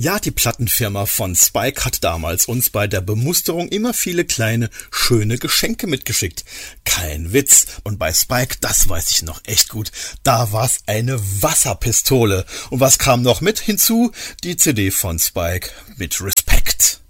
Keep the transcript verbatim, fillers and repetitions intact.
Ja, die Plattenfirma von Spike hat damals uns bei der Bemusterung immer viele kleine, schöne Geschenke mitgeschickt. Kein Witz. Und bei Spike, das weiß ich noch echt gut, da war's eine Wasserpistole. Und was kam noch mit hinzu? Die C D von Spike mit Respekt.